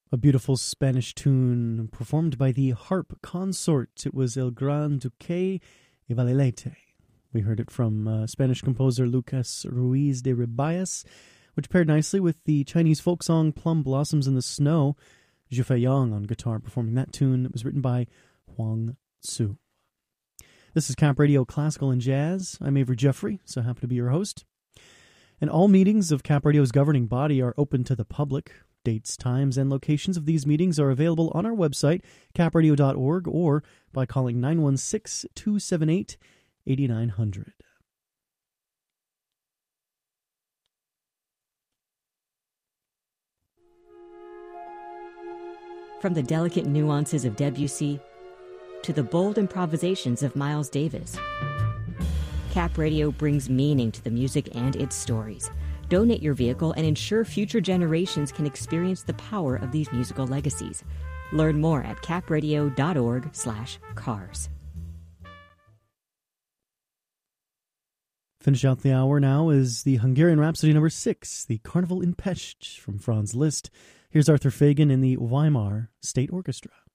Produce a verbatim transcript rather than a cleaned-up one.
A beautiful Spanish tune performed by the harp consort. It was El Gran Duque y Valelete. We heard it from uh, Spanish composer Lucas Ruiz de Ribayas, which paired nicely with the Chinese folk song Plum Blossoms in the Snow. Zhu Feiyang on guitar performing that tune. It was written by Huang Tzu. This is Cap Radio Classical and Jazz. I'm Avery Jeffrey, so happy to be your host. And all meetings of Cap Radio's governing body are open to the public. Dates, times, and locations of these meetings are available on our website, cap radio dot org, or by calling nine one six, two seven eight, eight nine zero zero. From the delicate nuances of Debussy to the bold improvisations of Miles Davis, Cap Radio brings meaning to the music and its stories. Donate your vehicle and ensure future generations can experience the power of these musical legacies. Learn more at cap radio dot org slash cars. Finish out the hour now is the Hungarian Rhapsody number six, the Carnival in Pest from Franz Liszt. Here's Arthur Fagan in the Weimar State Orchestra.